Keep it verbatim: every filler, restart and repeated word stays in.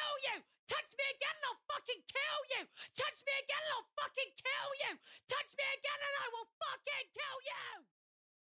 kill you. Touch me again and I'll fucking kill you. Touch me again and I'll fucking kill you. Touch me again and I will fucking kill you.